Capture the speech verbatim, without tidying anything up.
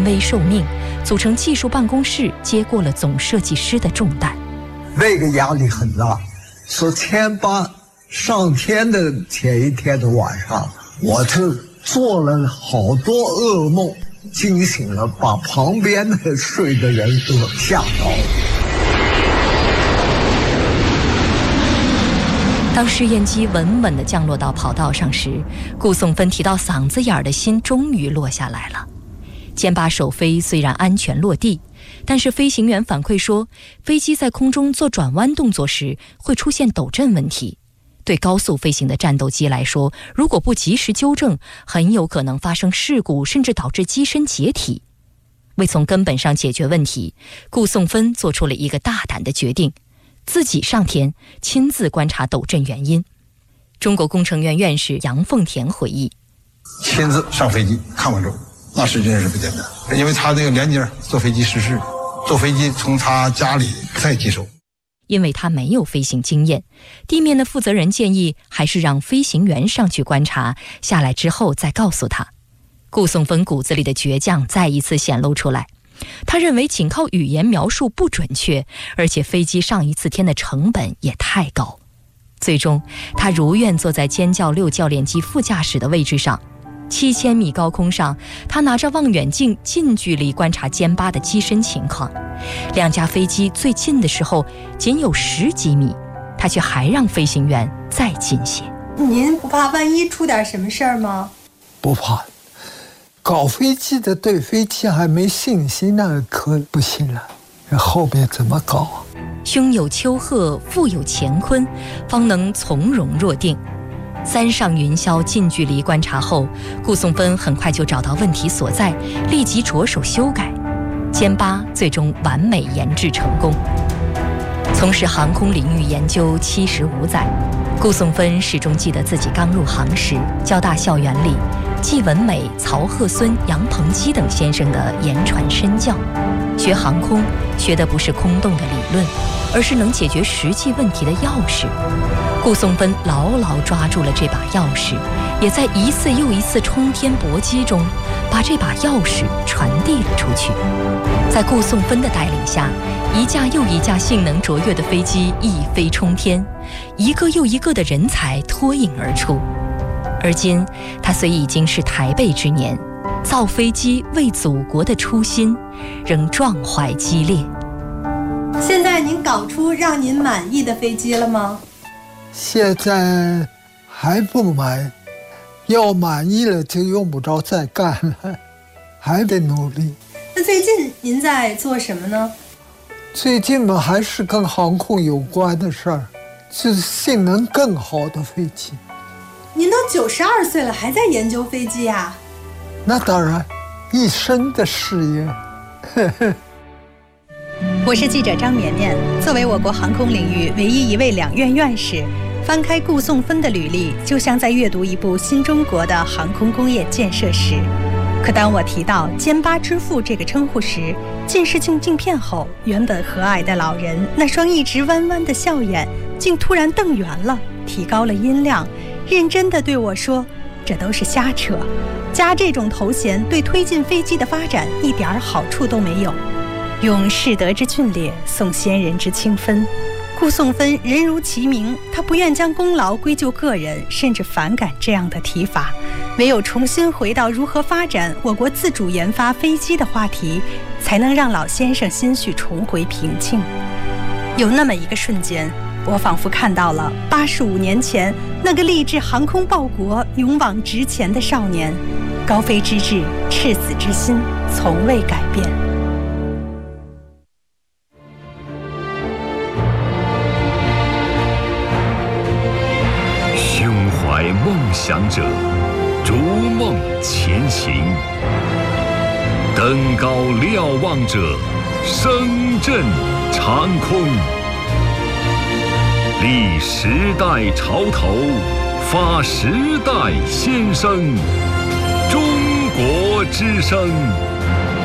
危受命，组成技术办公室，接过了总设计师的重担。 那个压力很大，说千八上天的前一天的晚上，我就做了好多噩梦，惊醒了，把旁边的睡的人都吓到了。 当试验机稳稳地降落到跑道上时，顾颂芬提到嗓子眼的心终于落下来了。歼八首飞虽然安全落地，但是飞行员反馈说，飞机在空中做转弯动作时会出现抖震问题。对高速飞行的战斗机来说，如果不及时纠正，很有可能发生事故，甚至导致机身解体。为从根本上解决问题，顾颂芬做出了一个大胆的决定，自己上天亲自观察抖震原因。中国工程院院士杨凤田回忆， 亲自上飞机看完之后，那是真是不简单，因为他那个连接坐飞机失事，坐飞机从他家里再接收。 因为他没有飞行经验，地面的负责人建议还是让飞行员上去观察，下来之后再告诉他。顾颂芬骨子里的倔强再一次显露出来，他认为仅靠语言描述不准确，而且飞机上一次天的成本也太高。最终他如愿坐在歼教六教练机副驾驶的位置上，七千米高空上，他拿着望远镜近距离观察歼八的机身情况。两架飞机最近的时候仅有十几米，他却还让飞行员再近些。 您不怕万一出点什么事儿吗？ 不怕，搞飞机的对飞机还没信心，那可不行了，后边怎么搞啊？ 胸有丘壑，腹有乾坤，方能从容若定。三上云霄近距离观察后，顾颂芬很快就找到问题所在，立即着手修改。歼八最终完美研制成功。从事航空领域研究七十五载，顾颂芬始终记得自己刚入行时，交大校园里季文美、曹鹤孙、杨鹏基等先生的言传身教。学航空学的不是空洞的理论，而是能解决实际问题的钥匙。顾颂芬牢牢抓住了这把钥匙，也在一次又一次冲天搏击中把这把钥匙传递了出去。在顾颂芬的带领下，一架又一架性能卓越的飞机一飞冲天，一个又一个的人才脱颖而出。而今他虽已经是台背之年，造飞机为祖国的初心仍壮怀激烈。 现在您搞出让您满意的飞机了吗？ 现在还不满，要满意了就用不着再干了，还得努力。 那最近您在做什么呢？ 最近嘛，还是跟航空有关的事儿，就是性能更好的飞机。 您都九十二岁了，还在研究飞机呀？ 那当然，一生的事业。 我是记者张绵绵，作为我国航空领域唯一一位两院院士，翻开顾颂芬的履历，就像在阅读一部新中国的航空工业建设史。可当我提到歼八之父这个称呼时，近视镜镜片后，原本和蔼的老人那双一直弯弯的笑眼竟突然瞪圆了，提高了音量，认真地对我说，这都是瞎扯，加这种头衔对推进飞机的发展一点好处都没有，用士德之峻烈送先人之清芬。顾颂芬人如其名，他不愿将功劳归咎个人，甚至反感这样的提法，唯有重新回到如何发展我国自主研发飞机的话题，才能让老先生心绪重回平静。有那么一个瞬间，我仿佛看到了八十五年前那个立志航空报国、勇往直前的少年，高飞之志、赤子之心从未改变。 胸怀梦想者，逐梦前行；登高瞭望者，声震长空。立时代潮头，发时代先声。中国之声。